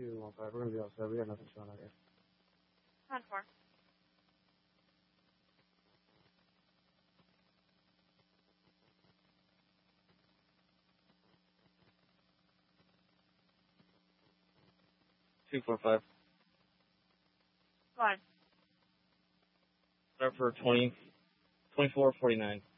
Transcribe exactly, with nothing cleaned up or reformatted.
two one five. We're gonna be outside. We got nothing showing out here. ten four. two four five. Go on. Start for twenty, twenty-four forty-nine.